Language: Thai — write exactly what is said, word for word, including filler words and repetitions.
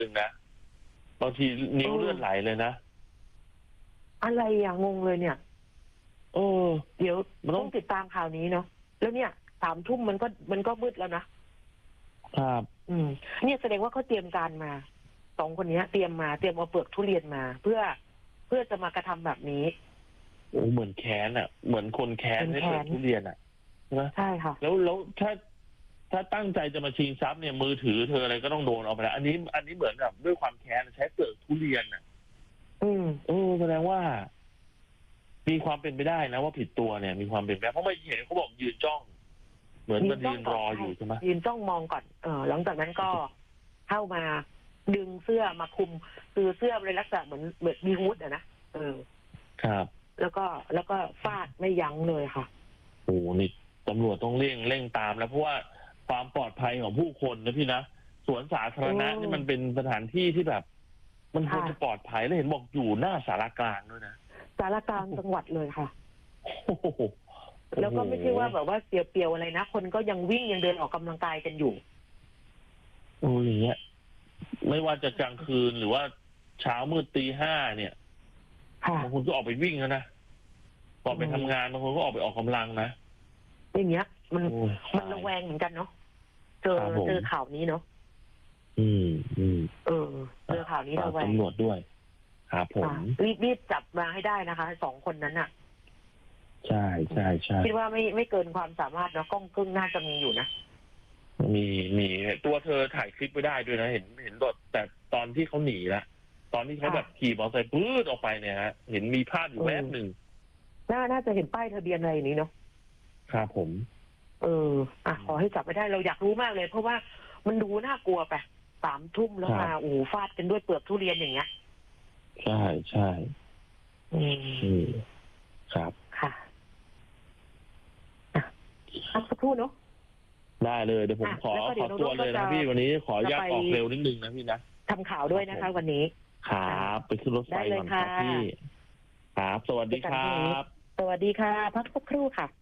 นึงนะบางทีนิ้วเลือดไหลเลยนะอะไรอย่างงงเลยเนี่ยโอ้เดี๋ยวมันต้ต้ออง งติดตามข่าวนี้เนาะแล้วเนี่ยสามทุ่มมันก็มันก็มืดแล้วนะครับ อืมเนี่ยแสดงว่าเขาเตรียมการมาสองคนนี้เตรียมมาเตรียมเอาเปลือกทุเรียนมา เพื่อเพื่อจะมากระทำแบบนี้โอ้เหมือนแค้นอ่ะเหมือนคนแค้นเหมืให้อนแค้เปินดทุเรียนอ่ะใช่ไหมใช่ค่ะแล้วแล้วถ้าถ้าตั้งใจจะมาชิงทรัพย์เนี่ยมือถือเธออะไรก็ต้องโดนเอาไปแล้วอันนี้ อันนี้เหมือนกับด้วยความแค้นใช้เปลือกทุเรียนอ่ะอืมเออแสดงว่า มีความเป็นไปได้นะว่าผิดตัวเนี่ยมีความเป็นไปได้เพราะไม่เห็นเขาบอกยืนจ้อง เหมือนมันยืนรออยู่ใช่ไหมยืนจ้องมองก่อนเออหลังจากนั้นก็เข้ามาดึงเสื้อมาคุมคือเสื้อในลักษณะเหมือนเหมือนมีฮูดอะนะเออครับแล้วก็แล้วก็ฟาดไม่ยั้งเลยค่ะโอ้นี่ตำรวจต้องเร่งเร่งตามแล้วเพราะว่าความปลอดภัยของผู้คนนะพี่นะสวนสาธารณะโอ้นี่มันเป็นสถานที่ที่แบบ มันควรค่ะจะปลอดภัยแล้วเห็นบอกอยู่หน้าสารกลางด้วยนะสารกลางจังหวัดเลยค่ะโอ้โหแล้วก็ไม่ใช่ว่าแบบว่าเปรียวๆอะไรนะคนก็ยังวิ่งยังเดินออกกำลังกายกันอยู่โอ้อย่างเงี้ยไม่ว่าจะกลางคืนหรือว่าเช้ามืดตีห้าเนี่ยค่ะบางคนก็ออกไปวิ่งแล้วนะออกไปทำงานบางคนก็ออกไปออกกำลังนะอย่างเงี้ย มันโอ้มันระแวงเหมือนกันเนาะเจอครับผมเจอข่าวนี้เนาะอืมอืมเออเจอข่าวนี้ฝากระแวงตำรวจด้วยครับผมค่ะรีบรีบจับมาให้ได้นะคะสองคนนั้นอ่ะใช่ใช่ใช่คิดว่าไม่ไม่เกินความสามารถเนาะกล้องกึ้งน่าจะมีอยู่นะมีมีตัวเธอถ่ายคลิปไว้ได้ด้วยนะเห็นเห็นรถแต่ตอนที่เขาหนีละตอนที่เขาค่ะแบบขี่มอเตอร์ไซค์ปื๊ดออกไปเนี่ยฮะเห็นมีภาพอยู่แวบหนึ่งน่าน่าจะเห็นป้ายทะเบียนอะไรอย่างนี้เนาะครับผมเอออ่ะขอให้จับไม่ได้เราอยากรู้มากเลย เพราะว่ามันดูน่ากลัวไปสามทุ่มแล้วมาโอ้โหฟาดกันด้วยเปลือกทุเรียนอย่างเงี้ยใช่ใช่อืมอืมครับค่ะอ่ะพักสักครู่เนาะได้เลยเดี๋ยวผมอ่ะขอแล้วก็เดี๋ขยอวตัวน้องเลยก็นะจะพี่วันนี้ขออนุญาตจะไปออกเร็วนิดนึงนะพี่นะทำข่าวด้วยนะคะ วันนี้ครับไปขึ้นรถไฟได้เลยก่อนครับค่ะพี่ครับสวัสดีครับสวัสดีค่ะ พักสักครู่ค่ะ